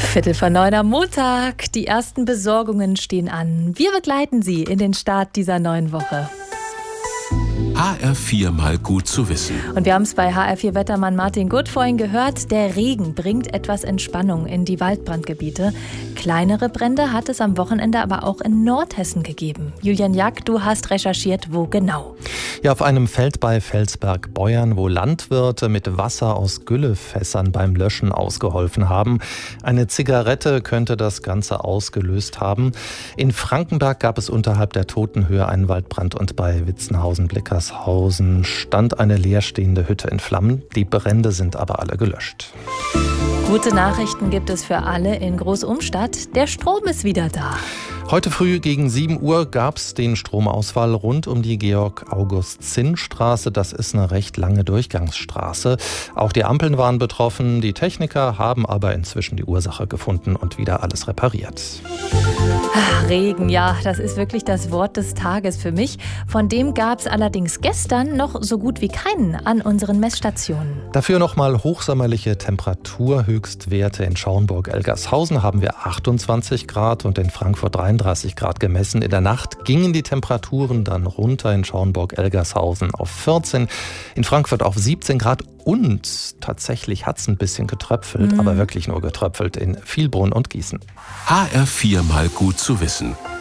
8:45 am Montag. Die ersten Besorgungen stehen an. Wir begleiten Sie in den Start dieser neuen Woche. HR4 mal gut zu wissen. Und wir haben es bei HR4-Wettermann Martin Gutt vorhin gehört. Der Regen bringt etwas Entspannung in die Waldbrandgebiete. Kleinere Brände hat es am Wochenende aber auch in Nordhessen gegeben. Julian Jack, du hast recherchiert, wo genau? Ja, auf einem Feld bei Felsberg-Beuern, wo Landwirte mit Wasser aus Güllefässern beim Löschen ausgeholfen haben. Eine Zigarette könnte das Ganze ausgelöst haben. In Frankenberg gab es unterhalb der Totenhöhe einen Waldbrand und bei Witzenhausen-Bleckershausen stand eine leerstehende Hütte in Flammen. Die Brände sind aber alle gelöscht. Gute Nachrichten gibt es für alle in Großumstadt. Der Strom ist wieder da. Heute früh gegen 7 Uhr gab es den Stromausfall rund um die Georg-August-Zinn-Straße. Das ist eine recht lange Durchgangsstraße. Auch die Ampeln waren betroffen. Die Techniker haben aber inzwischen die Ursache gefunden und wieder alles repariert. Regen, ja, das ist wirklich das Wort des Tages für mich. Von dem gab es allerdings gestern noch so gut wie keinen an unseren Messstationen. Dafür nochmal hochsommerliche Temperaturhöchstwerte. In Schaumburg-Elgershausen haben wir 28 Grad und in Frankfurt 33 Grad gemessen. In der Nacht gingen die Temperaturen dann runter in Schaumburg-Elgershausen auf 14, in Frankfurt auf 17 Grad und tatsächlich hat es ein bisschen getröpfelt, aber wirklich nur getröpfelt in Vielbrunn und Gießen. HR4 mal gut zu wissen.